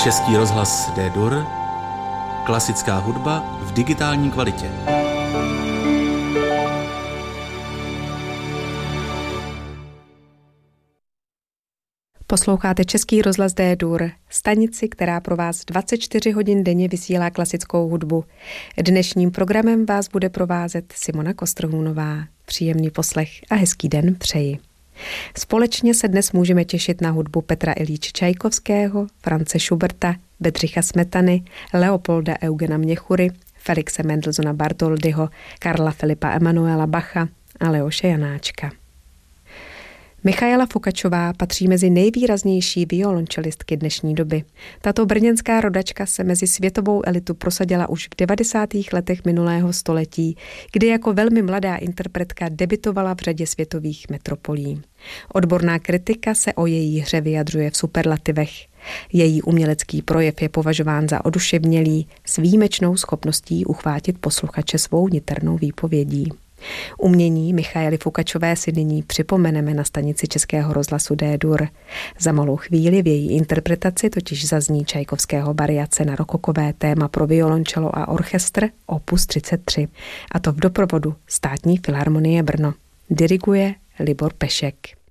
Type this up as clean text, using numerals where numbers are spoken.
Český rozhlas D-Dur, klasická hudba v digitální kvalitě. Posloucháte Český rozhlas D-Dur, stanici, která pro vás 24 hodin denně vysílá klasickou hudbu. Dnešním programem vás bude provázet Simona Kostrhůnová. Příjemný poslech a hezký den přeji. Společně se dnes můžeme těšit na hudbu Petra Iljiče Čajkovského, Franze Schuberta, Bedřicha Smetany, Leopolda Eugena Měchury, Felixe Mendelssohna Bartholdyho, Karla Filipa Emanuela Bacha a Leoše Janáčka. Michaela Fukačová patří mezi nejvýraznější violončelistky dnešní doby. Tato brněnská rodačka se mezi světovou elitu prosadila už v 90. letech minulého století, kdy jako velmi mladá interpretka debitovala v řadě světových metropolí. Odborná kritika se o její hře vyjadřuje v superlativech. Její umělecký projev je považován za oduševnělý, s výjimečnou schopností uchvátit posluchače svou niternou výpovědí. Umění Michaely Fukačové si nyní připomeneme na stanici Českého rozhlasu D-Dur. Za malou chvíli v její interpretaci totiž zazní Čajkovského variace na rokokové téma pro violončelo a orchestr opus 33, a to v doprovodu Státní filharmonie Brno. Diriguje Libor Pešek.